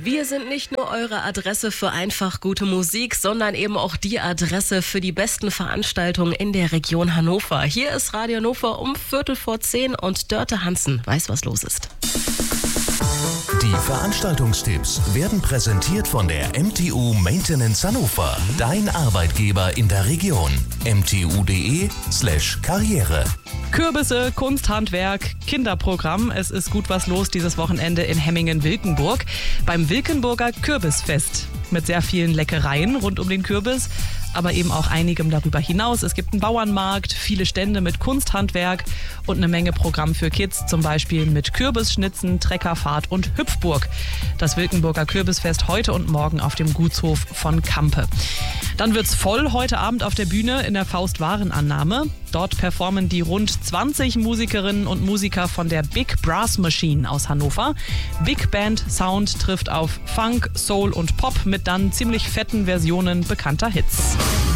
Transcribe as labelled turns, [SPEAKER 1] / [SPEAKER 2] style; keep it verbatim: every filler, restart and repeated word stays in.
[SPEAKER 1] Wir sind nicht nur eure Adresse für einfach gute Musik, sondern eben auch die Adresse für die besten Veranstaltungen in der Region Hannover. Hier ist Radio Hannover um Viertel vor zehn und Dörte Hansen weiß, was los ist.
[SPEAKER 2] Die Veranstaltungstipps werden präsentiert von der M T U Maintenance Hannover, dein Arbeitgeber in der Region. m t u punkt d e slash karriere.
[SPEAKER 3] Kürbisse, Kunsthandwerk, Kinderprogramm. Es ist gut was los dieses Wochenende in Hemmingen-Wilkenburg beim Wilkenburger Kürbisfest. Mit sehr vielen Leckereien rund um den Kürbis, aber eben auch einigem darüber hinaus. Es gibt einen Bauernmarkt, viele Stände mit Kunsthandwerk und eine Menge Programm für Kids, zum Beispiel mit Kürbisschnitzen, Treckerfahrt und Hüpfburg. Das Wilkenburger Kürbisfest heute und morgen auf dem Gutshof von Kampe. Dann wird's voll heute Abend auf der Bühne in der Faust-Warenannahme. Dort performen die rund zwanzig Musikerinnen und Musiker von der Big Brass Machine aus Hannover. Big Band Sound trifft auf Funk, Soul und Pop mit dann ziemlich fetten Versionen bekannter Hits.